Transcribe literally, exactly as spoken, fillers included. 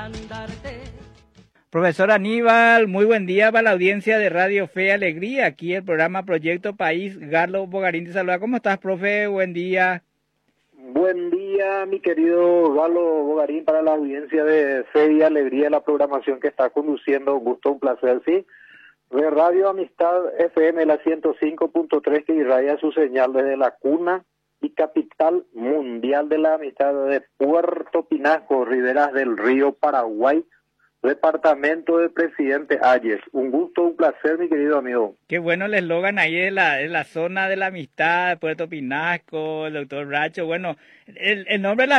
Profesor Aníbal, muy buen día para la audiencia de Radio Fe y Alegría. Aquí el programa Proyecto País. Garlo Bogarín te saluda. ¿Cómo estás, profe? Buen día. Buen día, mi querido Galo Bogarín, para la audiencia de Fe y Alegría, la programación que está conduciendo. Un gusto, un placer, sí. De Radio Amistad F M, la ciento cinco punto tres, que irradia su señal desde la cuna y capital mundial de la amistad de Puerto Pinasco, riberas del río Paraguay, departamento del presidente Ayes. Un gusto, un placer, mi querido amigo. Qué bueno el eslogan ahí de la, de la zona de la amistad, Puerto Pinasco, el doctor Racho. Bueno, el, el nombre de la